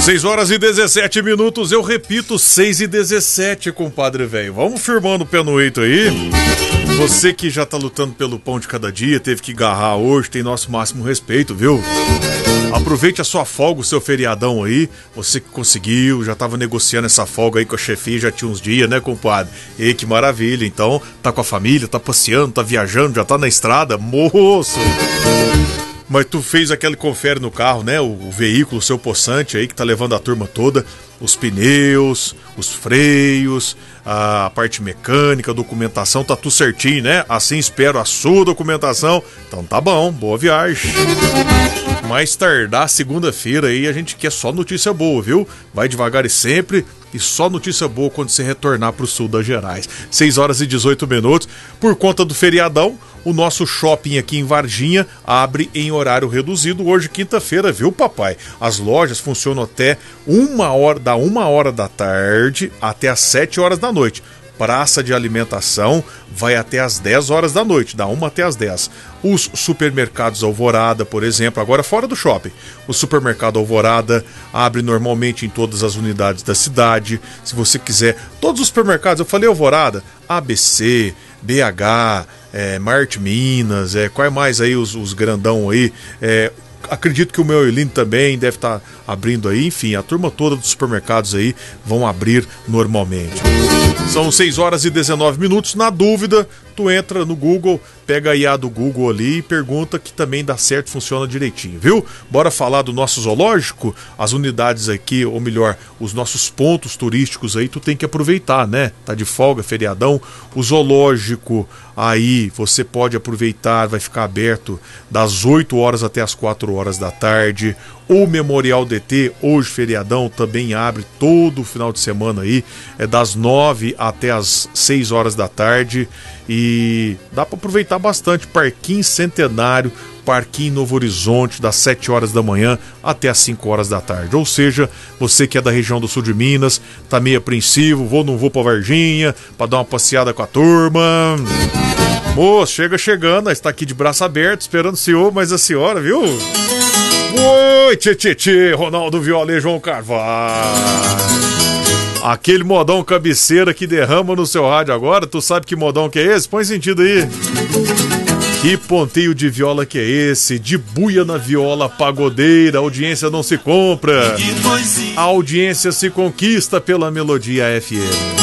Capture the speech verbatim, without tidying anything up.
seis horas e dezessete minutos, eu repito, seis e dezessete, compadre velho. Vamos firmando o pé no eito aí. Você que já tá lutando pelo pão de cada dia, teve que agarrar hoje, tem nosso máximo respeito, viu? Aproveite a sua folga, o seu feriadão aí. Você que conseguiu, já tava negociando essa folga aí com a chefia, já tinha uns dias, né, compadre? E que maravilha, então, tá com a família, tá passeando, tá viajando, já tá na estrada, moço! Mas tu fez aquele confere no carro, né? O, o veículo, o seu possante aí que tá levando a turma toda, os pneus, os freios, a parte mecânica, a documentação, tá tudo certinho, né? Assim espero a sua documentação. Então tá bom, boa viagem. Mais tardar segunda-feira aí a gente quer só notícia boa, viu? Vai devagar e sempre, e só notícia boa quando você retornar pro sul das Gerais. seis horas e dezoito minutos. Por conta do feriadão, o nosso shopping aqui em Varginha abre em horário reduzido hoje, quinta-feira, viu, papai? As lojas funcionam até uma hora, da uma hora da tarde até as sete horas da noite. Praça de alimentação vai até as dez horas da noite, da uma até as dez. Os supermercados Alvorada, por exemplo, agora fora do shopping. O supermercado Alvorada abre normalmente em todas as unidades da cidade. Se você quiser, todos os supermercados, eu falei Alvorada, A B C, B H, é, Marte Minas, é, qual é mais aí os, os grandão aí, é, acredito que o meu Elino também deve estar tá abrindo aí, enfim, a turma toda dos supermercados aí vão abrir normalmente. São seis horas e dezenove minutos, na dúvida, tu entra no Google, pega a I A do Google ali e pergunta que também dá certo, funciona direitinho, viu? Bora falar do nosso zoológico? As unidades aqui, ou melhor, os nossos pontos turísticos aí, tu tem que aproveitar, né? Tá de folga, feriadão, o zoológico aí você pode aproveitar, vai ficar aberto das oito horas até as quatro horas da tarde. O Memorial D T, hoje feriadão, também abre todo o final de semana aí, é das nove até as seis horas da tarde, e dá para aproveitar bastante. Parquinho Centenário, Parquinho Novo Horizonte, das sete horas da manhã até as cinco horas da tarde. Ou seja, você que é da região do sul de Minas, tá meio apreensivo, vou não vou pra Varginha, pra dar uma passeada com a turma. Moço, chega chegando, está aqui de braço aberto, esperando o senhor, mas a senhora, viu? Oi, tchê, tchê, tchê, Ronaldo Viola e João Carvalho. Aquele modão cabeceira que derrama no seu rádio agora, tu sabe que modão que é esse? Põe sentido aí. Que ponteio de viola que é esse? De buia na viola pagodeira, a audiência não se compra. A audiência se conquista pela Melodia F M.